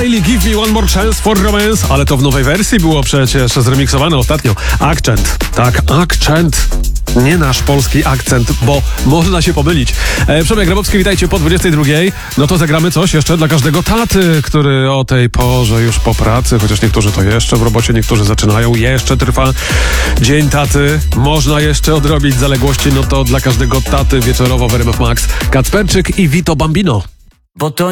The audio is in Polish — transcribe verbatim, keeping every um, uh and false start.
Riley, Give Me One More Chance for Romance, ale to w nowej wersji było przecież zremiksowane ostatnio. Akcent, tak, akcent. Nie nasz polski akcent, bo można się pomylić. E, Przemek Grabowski, witajcie po dwudziestej drugiej. No to zagramy coś jeszcze dla każdego taty, który o tej porze już po pracy, chociaż niektórzy to jeszcze w robocie, niektórzy zaczynają, jeszcze trwa Dzień Taty. Można jeszcze odrobić zaległości, no to dla każdego taty wieczorowo w R M F Max Kacperczyk i Vito Bambino. Bo to